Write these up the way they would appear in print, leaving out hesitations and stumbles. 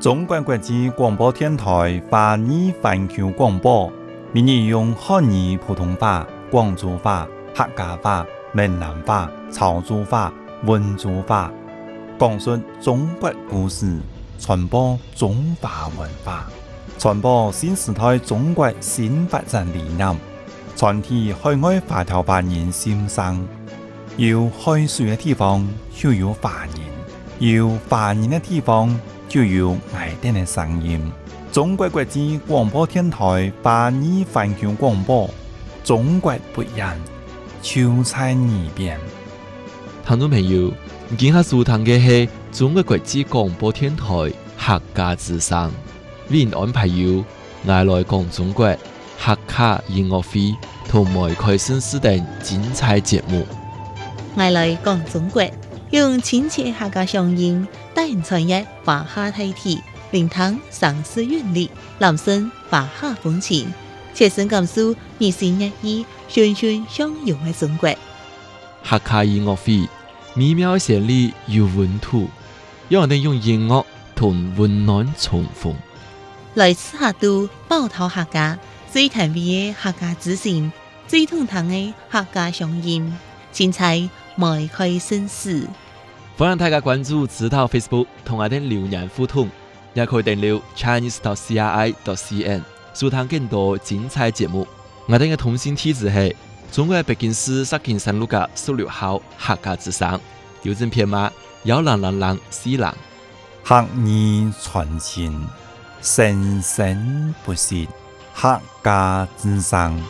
中国国际广播电台华语环球广播，每日用汉语普通话、广州话、客家话、闽南话、潮州话、温州话，讲述中国故事，传播中华文化，传播新时代中国新发展理念，传递海外华侨华人心声。有海水的地方就有华人，有华人的地方就有爱丁的声音。中国国际广播电台华语环球广播，中国不一样，就在耳边。 听众朋友，今下收听嘅係中國國際廣播電台客家之聲，為您安排有愛來講中國客家音樂會同埋開新時等精彩節目。 愛來講中國，用親切客家聲音帶人傳譯華夏大體，聆聽城市韻律，攬聲華夏風情，切身感受二線一意循循相融嘅中國。 客家音樂會美妙嘅旋律有溫度，讓我哋用音樂同溫暖重逢。 來自客都寶島客家最甜美嘅客家之聲，最通透嘅客家聲音，精彩邁開新事。 歡迎大家關注指導 Facebook 同我哋留言互動，也可以訂閱 chinese.cri.cn 收聽更多精彩節目。我哋嘅通訊地址係中國北京市石景山路嘅16號客家之聲，郵政編碼10004。 客語傳情，生生不息，客家之聲。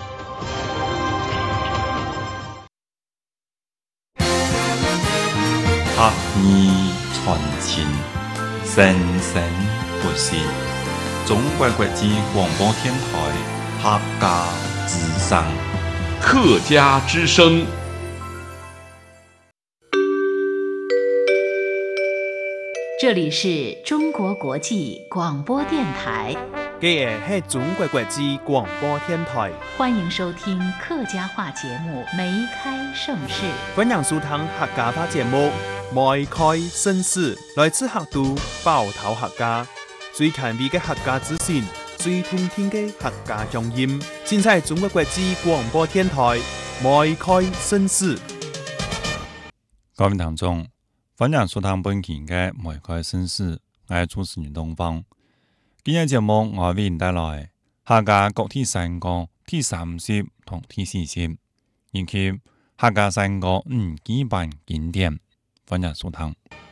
客語傳情，生生不息。中國國際廣播電台客家之聲。 客家之聲。 這裡是中國國際廣播電台。 這是中國國際廣播電台。 歡迎收聽客家話節目《梅開盛世》。 歡迎收聽客家話節目《梅開盛世》，來自客都寶島客家，最甜美嘅客家之聲，最動聽嘅客家聲音，盡在中國國際廣播電台《梅開盛世》。 各位聽眾，歡迎收聽本期嘅《梅開盛世》，我係主持人東方。今日節目我為您帶來客家國體山歌第30同第40，以及客家山歌5基本經典，歡迎收聽。